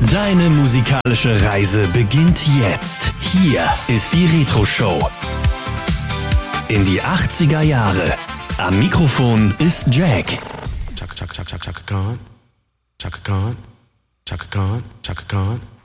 Deine musikalische Reise beginnt jetzt. Hier ist die Retro Show. In die 80er Jahre. Am Mikrofon ist Jack. Chaka Khan, Chaka Khan, Chaka Khan, Chaka Khan, Chaka Khan.